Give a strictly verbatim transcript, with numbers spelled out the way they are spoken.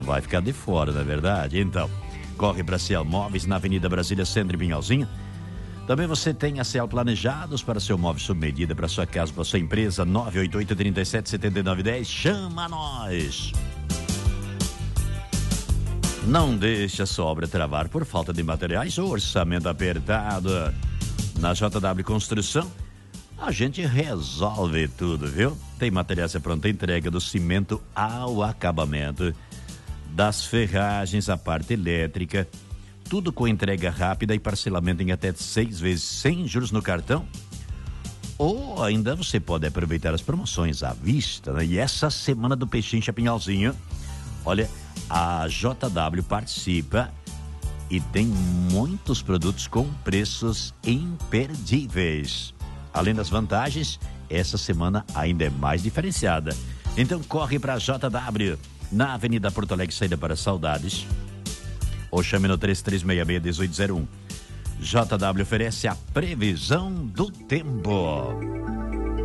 vai ficar de fora, não é verdade? Então, corre para Ciel Móveis na Avenida Brasília, Centro e Pinhalzinho. Também você tem a Ciel Planejados para seu móvel sob medida, para sua casa, para sua empresa. Nove oito oito, três sete, sete nove um zero. Chama nós! Não deixe a sua obra travar por falta de materiais ou orçamento apertado. Na J W Construção, a gente resolve tudo, viu? Tem materiais de pronta entrega, do cimento ao acabamento, das ferragens à parte elétrica, tudo com entrega rápida e parcelamento em até seis vezes sem juros no cartão. Ou ainda você pode aproveitar as promoções à vista, né? E essa semana do Peixinho Chapinhalzinho, olha, a J W participa e tem muitos produtos com preços imperdíveis. Além das vantagens, essa semana ainda é mais diferenciada. Então corre para a J W, na Avenida Porto Alegre, saída para Saudades. Ou chame no três três seis seis, um oito zero um. J W oferece a previsão do tempo.